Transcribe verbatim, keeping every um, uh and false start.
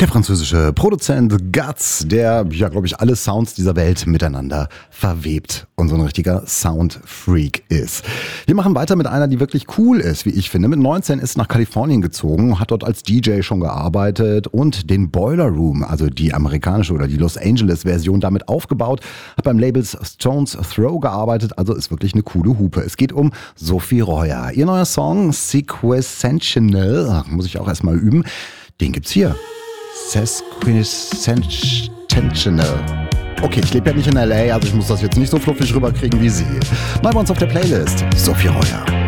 Der französische Produzent Guts, der, ja, glaube ich, alle Sounds dieser Welt miteinander verwebt und so ein richtiger Soundfreak ist. Wir machen weiter mit einer, die wirklich cool ist, wie ich finde. Mit neunzehn ist nach Kalifornien gezogen, hat dort als D J schon gearbeitet und den Boiler Room, also die amerikanische oder die Los Angeles Version, damit aufgebaut, hat beim Label Stones Throw gearbeitet, also ist wirklich eine coole Hupe. Es geht um Sophie Royer. Ihr neuer Song Sequential, muss ich auch erstmal üben, den gibt's hier. Sesquicentennial. Okay, ich lebe ja nicht in L A, also ich muss das jetzt nicht so fluffig rüberkriegen wie sie. Mal bei uns auf der Playlist. Sophie Royer.